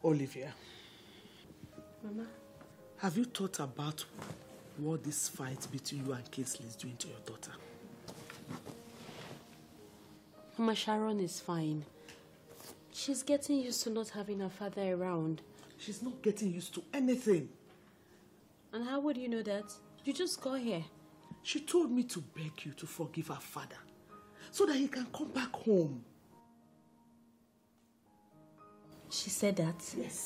Olivia. Mama? Have you thought about what this fight between you and Kingsley is doing to your daughter? Mama, Sharon is fine. She's getting used to not having her father around. She's not getting used to anything. And how would you know that? You just got here. She told me to beg you to forgive her father so that he can come back home. She said that? Yes.